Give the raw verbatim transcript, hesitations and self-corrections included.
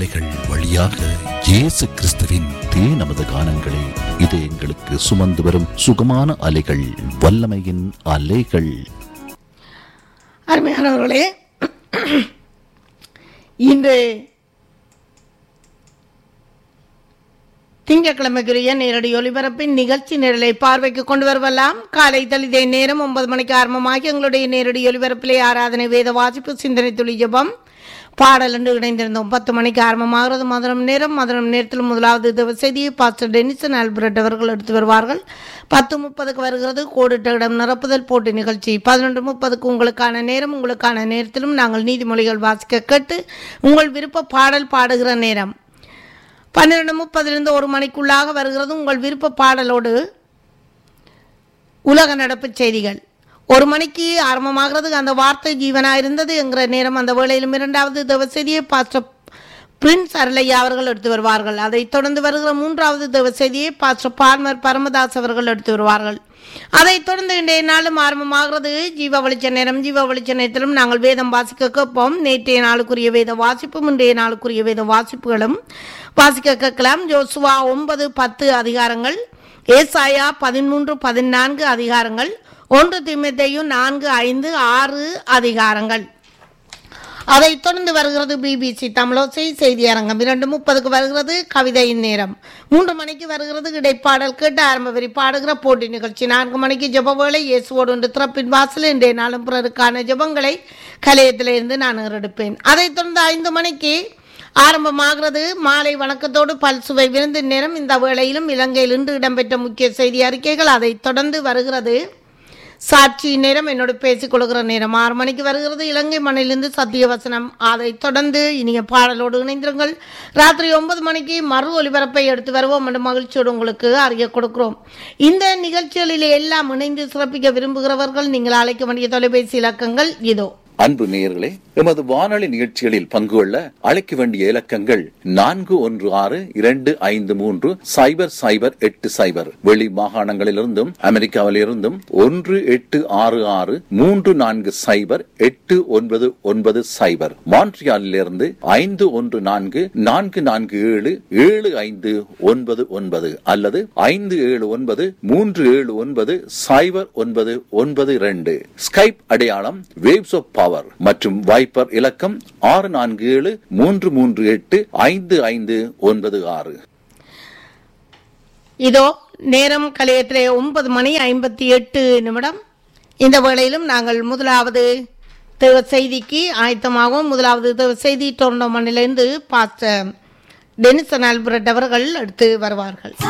அலைகள் வழியாக இயேசு கிறிஸ்துவின் தே நமது கானங்களை இது எங்களுக்கு சுமந்து வரும் சுகமான அலைகள், வல்லமையின் அலைகள். அருமையானவர்களே, இன்று திங்கட்கிழமைக்குரிய நேரடி ஒலிபரப்பின் நிகழ்ச்சி நிரலை பார்வைக்கு கொண்டு வருவலாம். காலை தலிதை நேரம் ஒன்பது மணிக்கு ஆரம்பமாகி எங்களுடைய நேரடி ஒலிபரப்பிலே ஆராதனை, வேத வாசிப்பு, சிந்தனை துளி ஜெபம், பாடல் என்று இணைந்திருந்தோம். பத்து மணிக்கு ஆரம்பமாகிறது மதுரம் நேரம். மதுரம் நேரத்தில் முதலாவது தேவ செய்தியை பாஸ்டர் டெனிசன் ஆல்பர்ட் அவர்கள் எடுத்து வருவார்கள். பத்து முப்பதுக்கு வருகிறது கோடிட்ட இடம் நிரப்புதல் போட்டி நிகழ்ச்சி. பதினொன்று முப்பதுக்கு உங்களுக்கான நேரம். உங்களுக்கான நேரத்திலும் நாங்கள் நீதிமொழிகள் வாசிக்க கேட்டு உங்கள் விருப்ப பாடல் பாடுகிற நேரம். பன்னிரெண்டு முப்பதிலிருந்து ஒரு மணிக்குள்ளாக வருகிறது உங்கள் விருப்ப பாடலோடு உலக நடப்பு செய்திகள். ஒரு மணிக்கு ஆரம்பமாகிறது அந்த வார்த்தை ஜீவனாக இருந்தது என்கிற நேரம். அந்த வேளையிலும் இரண்டாவது தேவ செய்தியை பாஸ்டர் பிரின்ஸ் அருளையா அவர்கள் எடுத்து வருவார்கள். அதைத் தொடர்ந்து வருகிற மூன்றாவது தேவ செய்தியை பாஸ்டர் பார்மர் பரமதாஸ் அவர்கள் எடுத்து வருவார்கள். அதைத் தொடர்ந்து இன்றைய நாளும் ஆரம்பமாகிறது ஜீவ வெளிச்ச நேரம். ஜீவ வெளிச்ச நேரத்திலும் நாங்கள் வேதம் வாசிக்க கேட்போம். நேற்றைய நாளுக்குரிய வேத வாசிப்பும் இன்றைய நாளுக்குரிய வேத வாசிப்புகளும் வாசிக்க கேட்கலாம். ஜோசுவா ஒன்பது பத்து அதிகாரங்கள், ஏசாயா பதிமூன்று பதினான்கு அதிகாரங்கள், ஒன்று தீமோத்தேயு நான்கு ஐந்து ஆறு அதிகாரங்கள். அதைத் தொடர்ந்து வருகிறது பிபிசி தமிழோசை செய்தி அரங்கம். இரண்டு முப்பதுக்கு வருகிறது கவிதையின் நேரம். மூன்று மணிக்கு வருகிறது இடைப்பாடல் கேட்டு ஆரம்ப வரி பாடுகிற போட்டி நிகழ்ச்சி. நான்கு மணிக்கு ஜெப வேளை, இயேசுவோடு ஒன்று திறப்பின் வாசல். இன்றைய நாளும் பிறருக்கான ஜெபங்களை கலையத்திலிருந்து நான் எடுப்பேன். அதைத் தொடர்ந்து ஐந்து மணிக்கு ஆரம்பமாகிறது மாலை வணக்கத்தோடு பல்சுவை விருந்து நேரம். இந்த வேளையிலும் இலங்கையில் இன்று இடம்பெற்ற முக்கிய செய்தி அறிக்கைகள். அதைத் தொடர்ந்து வருகிறது சாட்சி நேரம், என்னோடு பேசிக் கொள்கிற நேரம். ஆறு மணிக்கு வருகிறது இலங்கை மண்ணிலிருந்து சத்திய வசனம். அதைத் தொடர்ந்து இனிய பாடலோடு இணைந்திருங்கள். ராத்திரி ஒன்பது மணிக்கு மறு ஒலிபரப்பை எடுத்து வருவோம் என்று மகிழ்ச்சியோடு உங்களுக்கு அறிய கொடுக்கிறோம். இந்த நிகழ்ச்சிகளில் எல்லாம் இணைந்து சிறப்பிக்க விரும்புகிறவர்கள் நீங்கள் அழைக்க வேண்டிய தொலைபேசி இலக்கங்கள் இதோ. அன்பு நேயர்களே, எமது வானொலி நிகழ்ச்சிகளில் பங்கு கொள்ள அழைக்க வேண்டிய இலக்கங்கள் நான்கு ஒன்று ஆறு இரண்டு ஐந்து மூன்று சைபர் சைபர் எட்டு சைபர். வெளி மாகாணங்களிலிருந்தும் அமெரிக்காவிலிருந்தும் ஒன்று எட்டு ஆறு ஆறு மூன்று நான்கு சைபர் எட்டு ஒன்பது ஒன்பது சைபர். மான்ட்ரியாலிலிருந்து ஐந்து ஒன்று நான்கு நான்கு நான்கு ஏழு ஏழு ஐந்து ஒன்பது ஒன்பது அல்லது ஐந்து ஏழு ஒன்பது மூன்று ஏழு ஒன்பது சைபர் ஒன்பது ஒன்பது இரண்டு. ஸ்கைப் அடையாளம் வேவ்ஸ் ஆஃப் பவர் மற்றும் வைப்பர் இலக்கம் ஆறு நான்கு ஏழு மூன்று மூன்று எட்டு ஐந்து ஐந்து ஒன்பது ஆறு. இதோ நேரம் கலையத்திலே ஒன்பது மணி ஐம்பத்தி எட்டு நிமிடம். இந்த வேளையிலும் நாங்கள் முதலாவது தேவ செய்திக்கு ஆயத்தமாகவும் முதலாவது தேவ செய்தி டொரண்டோ மண்ணிலிருந்து பாஸ்டர் டெனிசன் ஆல்பர்ட் அவர்கள் எடுத்து வருவார்கள்.